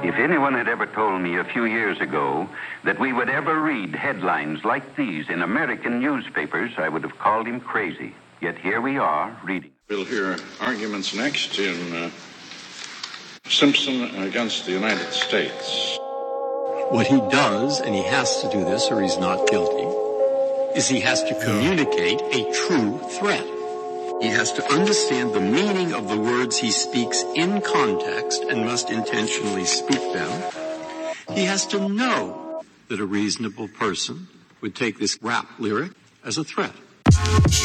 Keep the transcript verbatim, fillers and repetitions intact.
If anyone had ever told me a few years ago that we would ever read headlines like these in American newspapers, I would have called him crazy. Yet here we are, reading. We'll hear arguments next in uh, Simpson against the United States. What he does, and he has to do this or he's not guilty, is he has to communicate a true threat. He has to understand the meaning of the words he speaks in context and must intentionally speak them. He has to know that a reasonable person would take this rap lyric as a threat.